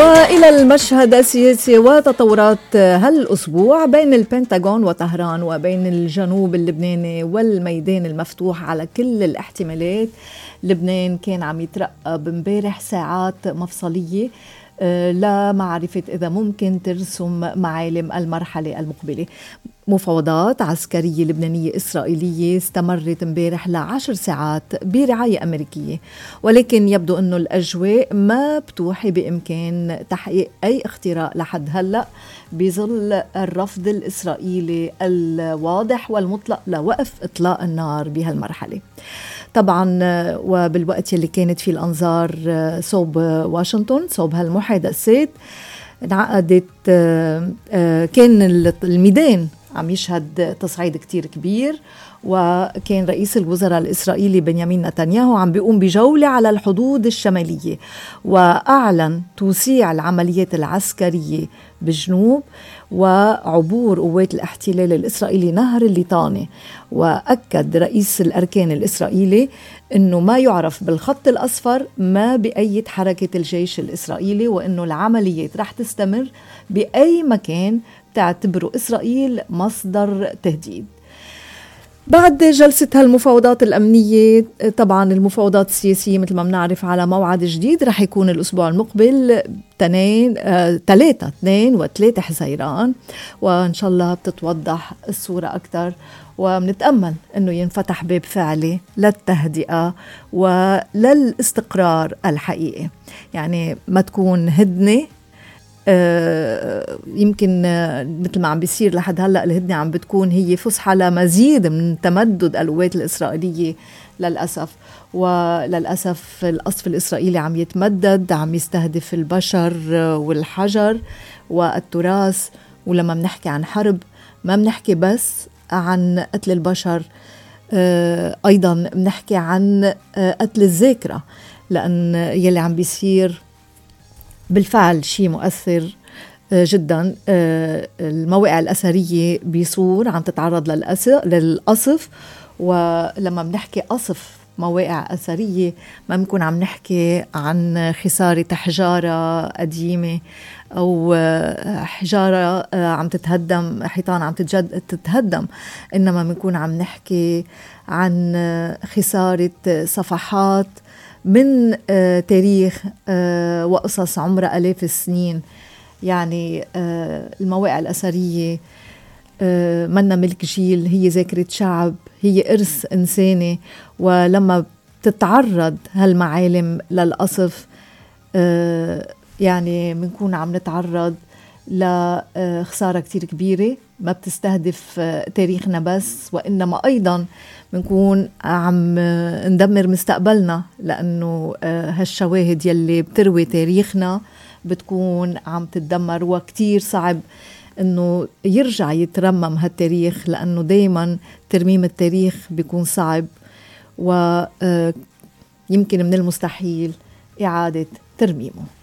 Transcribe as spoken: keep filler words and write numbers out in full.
وإلى المشهد السياسي وتطورات هالأسبوع بين البنتاغون وطهران وبين الجنوب اللبناني والميدان المفتوح على كل الاحتمالات. لبنان كان عم يترقب امبارح ساعات مفصلية لمعرفة إذا ممكن ترسم معالم المرحلة المقبلة. مفاوضات عسكرية لبنانية إسرائيلية استمرت امبارح لعشر ساعات برعاية أمريكية، ولكن يبدو أنه الأجواء ما بتوحي بإمكان تحقيق أي اختراق لحد هلأ، بظل الرفض الإسرائيلي الواضح والمطلق لوقف إطلاق النار بهالمرحلة. طبعا وبالوقت اللي كانت فيه الأنظار صوب واشنطن، صوب هالمحادثات، انعقدت كان الميدان عم يشهد تصعيد كتير كبير، وكان رئيس الوزراء الإسرائيلي بنيامين نتنياهو عم بيقوم بجولة على الحدود الشمالية، وأعلن توسيع العمليات العسكرية بالجنوب وعبور قوات الاحتلال الإسرائيلي نهر الليطاني. وأكد رئيس الأركان الإسرائيلي أنه ما يعرف بالخط الأصفر ما بأيد حركة الجيش الإسرائيلي، وأنه العمليات رح تستمر بأي مكان تعتبره إسرائيل مصدر تهديد. بعد جلسة هالمفاوضات الأمنية، طبعا المفاوضات السياسية مثل ما بنعرف على موعد جديد رح يكون الأسبوع المقبل تنين آه، ثلاثة اثنين وثلاثة حزيران، وإن شاء الله بتتوضح الصورة أكتر، وبنتأمل أنه ينفتح باب فعلي للتهدئة وللاستقرار الحقيقي. يعني ما تكون هدنة، آه يمكن آه مثل ما عم بيصير لحد هلأ الهدنة عم بتكون هي فسحة لمزيد من تمدد القوات الإسرائيلية للأسف. وللأسف القصف الإسرائيلي عم يتمدد، عم يستهدف البشر والحجر والتراث. ولما بنحكي عن حرب ما بنحكي بس عن قتل البشر، آه أيضا بنحكي عن آه قتل الذاكرة، لأن يلي عم بيصير بالفعل شيء مؤثر جدا. المواقع الأثرية بصور عم تتعرض للقصف، ولما بنحكي قصف مواقع أثرية ما بنكون عم نحكي عن خسارة حجارة قديمة أو حجارة عم تتهدم، حيطان عم تتهدم، إنما بنكون عم نحكي عن خسارة صفحات من آه تاريخ آه وقصص عمرها آلاف السنين. يعني آه المواقع الأثرية آه منا ملك جيل، هي ذاكرة شعب، هي إرث إنساني. ولما بتتعرض هالمعالم للقصف آه يعني بنكون عم نتعرض لخسارة كتير كبيرة، ما بتستهدف تاريخنا بس، وإنما أيضا بنكون عم ندمر مستقبلنا، لأنه هالشواهد يلي بتروي تاريخنا بتكون عم تتدمر. وكتير صعب إنه يرجع يترمم هالتاريخ، لأنه دايما ترميم التاريخ بيكون صعب، ويمكن من المستحيل إعادة ترميمه.